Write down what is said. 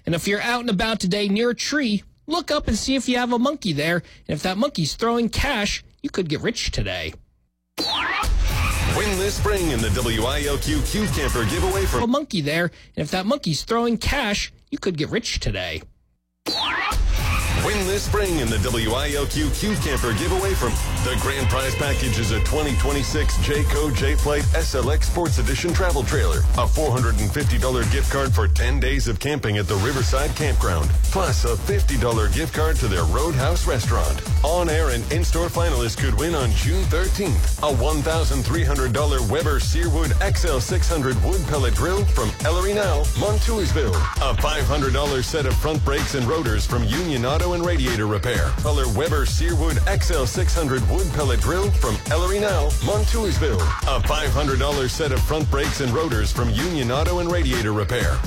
And if you're out and about today near a tree, look up and see if you have a monkey there. And if that monkey's throwing cash, you could get rich today. Win this spring in the WILQ Cube Camper giveaway from A monkey there. And if that monkey's throwing cash, you could get rich today. Win this spring in the WILQ Cube Camper giveaway from the grand prize package is a 2026 Jayco J-Flight SLX Sports Edition travel trailer, a $450 gift card for 10 days of camping at the Riverside Campground, plus a $50 gift card to their Roadhouse restaurant. On-air and in-store finalists could win on June 13th a $1,300 Weber Searwood XL600 wood pellet grill from Ellery Now, Montoursville, a $500 set of front brakes and rotors from Union Auto and Radiator Repair, color Weber Searwood XL600 wood pellet grill from Ellery Now, Montoursville, a $500 set of front brakes and rotors from Union Auto and Radiator Repair.